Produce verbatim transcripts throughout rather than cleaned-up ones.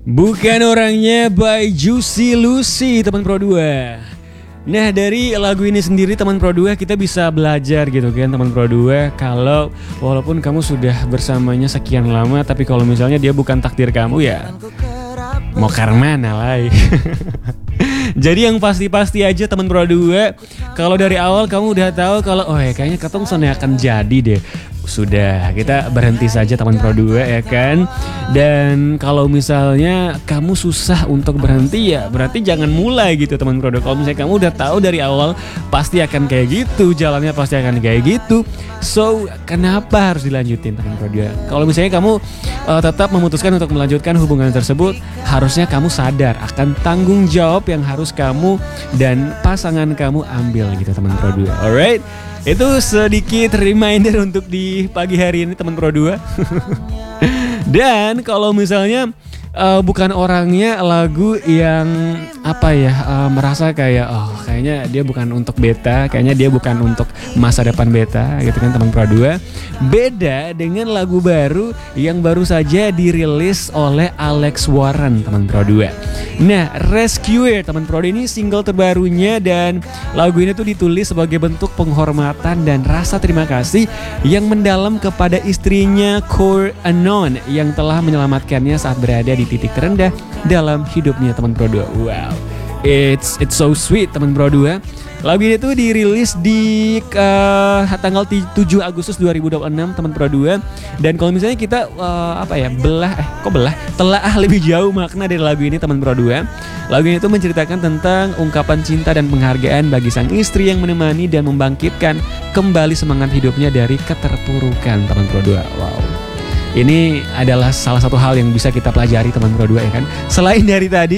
Bukan Orangnya by Juicy Lucy, teman Pro dua. Nah, dari lagu ini sendiri teman Pro dua kita bisa belajar gitu kan teman Pro dua, kalau walaupun kamu sudah bersamanya sekian lama, tapi kalau misalnya dia bukan takdir kamu, ya mau karmana lah. Jadi yang pasti-pasti aja teman Pro dua, kalau dari awal kamu udah tahu kalau oh ya kayaknya ketong sana akan jadi deh, sudah kita berhenti saja teman Pro dua ya kan. Dan kalau misalnya kamu susah untuk berhenti, ya berarti jangan mulai gitu teman Pro dua. Kalau misalnya kamu udah tahu dari awal pasti akan kayak gitu, jalannya pasti akan kayak gitu, so kenapa harus dilanjutin teman Pro dua? Kalau misalnya kamu uh, tetap memutuskan untuk melanjutkan hubungan tersebut, harusnya kamu sadar akan tanggung jawab yang harus kamu dan pasangan kamu ambil gitu teman Pro dua. Alright, itu sedikit reminder untuk di pagi hari ini teman Pro dua. Dan kalau misalnya uh, bukan orangnya lagu yang apa ya, uh, merasa kayak oh kayaknya dia bukan untuk beta, kayaknya dia bukan untuk masa depan beta gitu kan teman Pro dua. Beda dengan lagu baru yang baru saja dirilis oleh Alex Warren teman Pro dua. Nah, Rescuer teman Pro dua ini single terbarunya, dan lagu ini tuh ditulis sebagai bentuk penghormatan dan rasa terima kasih yang mendalam kepada istrinya Core Anon yang telah menyelamatkannya saat berada di titik terendah dalam hidupnya teman Pro dua. Wow, it's it's so sweet teman Pro dua. Lagu ini tuh dirilis di uh, tanggal tujuh Agustus dua ribu dua puluh enam teman Pro dua. Dan kalau misalnya kita uh, apa ya belah eh kok belah telaah lebih jauh makna dari lagu ini teman Pro dua. Lagu ini tuh menceritakan tentang ungkapan cinta dan penghargaan bagi sang istri yang menemani dan membangkitkan kembali semangat hidupnya dari keterpurukan teman Pro dua. Wow. Ini adalah salah satu hal yang bisa kita pelajari teman Pro dua ya kan. Selain dari tadi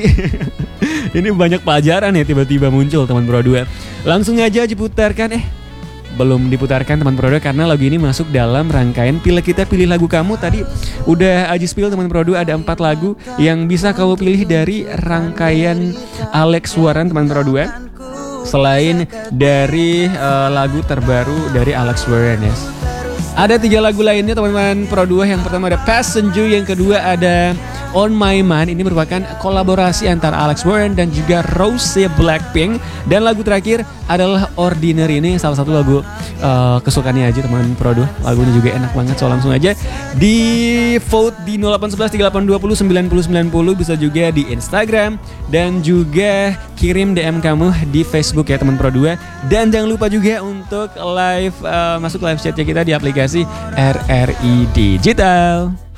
ini banyak pelajaran ya tiba-tiba muncul teman Pro dua. Langsung aja diputarkan eh belum diputarkan teman Pro dua karena lagu ini masuk dalam rangkaian Pilih Kita Pilih Lagu Kamu. Tadi udah Aji spill teman Pro dua, ada empat lagu yang bisa kamu pilih dari rangkaian Alex Warren teman Pro dua. Selain dari uh, lagu terbaru dari Alex Warren ya. Ada tiga lagu lainnya teman-teman Pro dua. Yang pertama ada Passenger, yang kedua ada On My Mind. Ini merupakan kolaborasi antara Alex Warren dan juga Rose Blackpink. Dan lagu terakhir adalah Ordinary. Ini salah satu lagu uh, kesukaannya aja teman Pro dua. Lagunya juga enak banget, so langsung aja di vote di nol delapan satu satu tiga delapan dua nol sembilan nol sembilan nol. Bisa juga di Instagram dan juga kirim D M kamu di Facebook ya teman Pro dua. Dan jangan lupa juga untuk live uh, masuk live chatnya kita di aplikasi R R I Digital.